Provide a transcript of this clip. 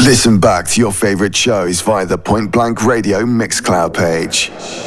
Listen back to your favorite shows via the Point Blank Radio Mixcloud page.